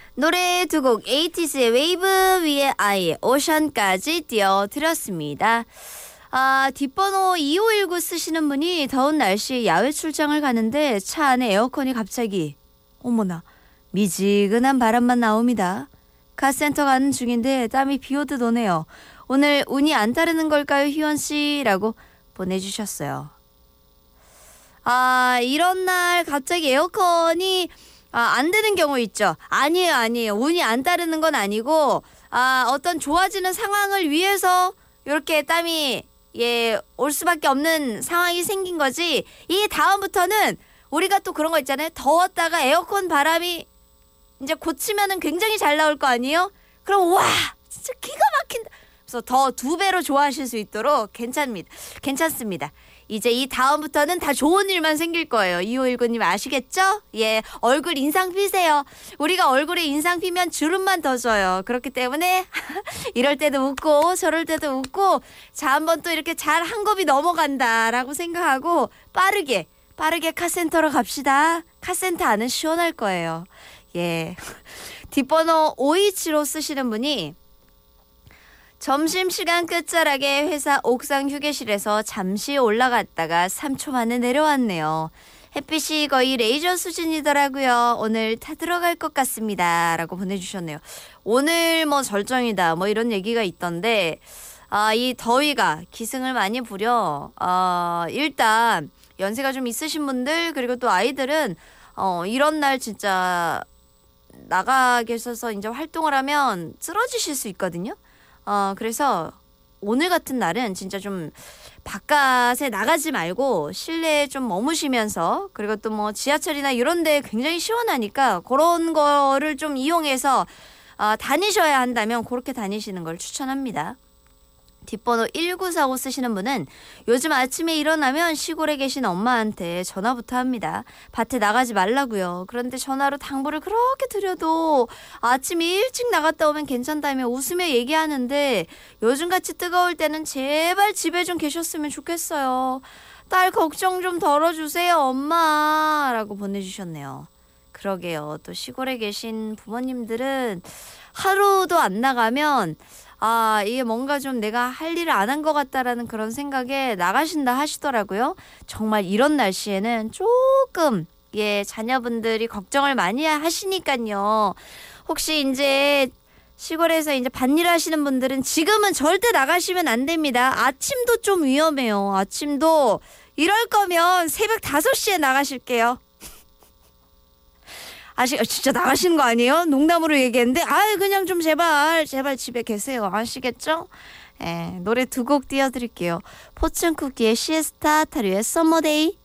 노래 두 곡 에이티즈의 웨이브 위에 아이 오션까지 띄워드렸습니다. 뒷번호 2519 쓰시는 분이 더운 날씨에 야외 출장을 가는데 차 안에 에어컨이 갑자기 어머나 미지근한 바람만 나옵니다. 카센터 가는 중인데 땀이 비오듯 오네요. 오늘 운이 안 따르는 걸까요, 희원씨? 라고 보내주셨어요. 이런 날 갑자기 에어컨이 안 되는 경우 있죠. 아니에요. 운이 안 따르는 건 아니고 어떤 좋아지는 상황을 위해서 이렇게 땀이 올 수밖에 없는 상황이 생긴 거지. 이 다음부터는 우리가 또 그런 거 있잖아요. 더웠다가 에어컨 바람이 이제 고치면은 굉장히 잘 나올 거 아니에요? 그럼 와 진짜 기가 막힌다. 그래서 더 2배로 좋아하실 수 있도록 괜찮습니다. 이제 이 다음부터는 다 좋은 일만 생길 거예요. 2519님 아시겠죠? 예, 얼굴 인상 피세요. 우리가 얼굴에 인상 피면 주름만 더 져요. 그렇기 때문에 이럴 때도 웃고 저럴 때도 웃고 자 한번 또 이렇게 잘 한 겁이 넘어간다라고 생각하고 빠르게 카센터로 갑시다. 카센터 안은 시원할 거예요. 예, 뒷번호 5275 쓰시는 분이 점심시간 끝자락에 회사 옥상 휴게실에서 잠시 올라갔다가 3초 만에 내려왔네요. 햇빛이 거의 레이저 수준이더라고요. 오늘 타들어갈 것 같습니다. 라고 보내주셨네요. 오늘 뭐 절정이다 뭐 이런 얘기가 있던데 이 더위가 기승을 많이 부려 일단 연세가 좀 있으신 분들 그리고 또 아이들은 이런 날 진짜 나가 계셔서 이제 활동을 하면 쓰러지실 수 있거든요. 그래서 오늘 같은 날은 진짜 좀 바깥에 나가지 말고 실내에 좀 머무시면서 그리고 또 뭐 지하철이나 이런 데 굉장히 시원하니까 그런 거를 좀 이용해서 다니셔야 한다면 그렇게 다니시는 걸 추천합니다. 뒷번호 1945 쓰시는 분은 요즘 아침에 일어나면 시골에 계신 엄마한테 전화부터 합니다. 밭에 나가지 말라고요. 그런데 전화로 당부를 그렇게 드려도 아침에 일찍 나갔다 오면 괜찮다며 웃으며 얘기하는데 요즘같이 뜨거울 때는 제발 집에 좀 계셨으면 좋겠어요. 딸 걱정 좀 덜어주세요 엄마 라고 보내주셨네요. 그러게요. 또 시골에 계신 부모님들은 하루도 안 나가면 이게 뭔가 좀 내가 할 일을 안 한 것 같다라는 그런 생각에 나가신다 하시더라고요. 정말 이런 날씨에는 조금 자녀분들이 걱정을 많이 하시니까요. 혹시 이제 시골에서 이제 밭일 하시는 분들은 지금은 절대 나가시면 안 됩니다. 아침도 좀 위험해요. 아침도 이럴 거면 새벽 5시에 나가실게요. 진짜 나가시는 거 아니에요? 농담으로 얘기했는데 그냥 좀 제발 집에 계세요. 아시겠죠? 노래 2곡 띄워드릴게요. 포춘쿠키의 시에스타, 타류의 썸머데이.